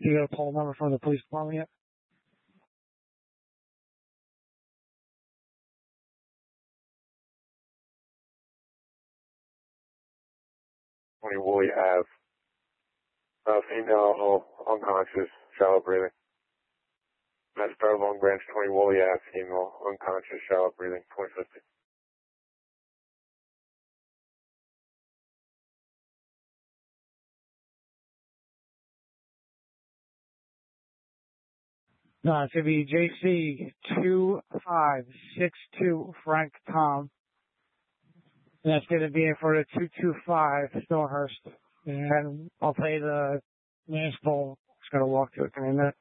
You got a poll number from the police department yet? Woolly Ave. Female, unconscious, shallow breathing. That's Star Long Branch 20 Woolly Ave, female, unconscious, shallow breathing, 2050. No, it's going to be JC2562 Frank Tom. And that's going to be for the 225 Stonehurst. And I'll pay the municipal. It's going to walk to it in a minute.